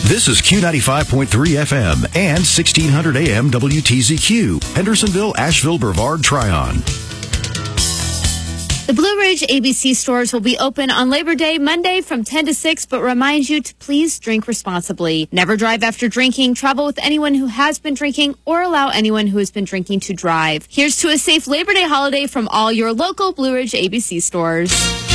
This is Q95.3 FM and 1600 AM WTZQ, Hendersonville, Asheville, Brevard, Tryon. The Blue Ridge ABC stores will be open on Labor Day, Monday from 10 to 6, but remind you to please drink responsibly. Never drive after drinking, travel with anyone who has been drinking, or allow anyone who has been drinking to drive. Here's to a safe Labor Day holiday from all your local Blue Ridge ABC stores.